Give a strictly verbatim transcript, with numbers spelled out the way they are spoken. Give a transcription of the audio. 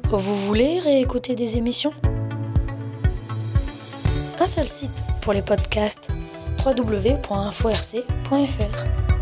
Vous voulez réécouter des émissions ? Un seul site pour les podcasts, w w w point info r c point f r.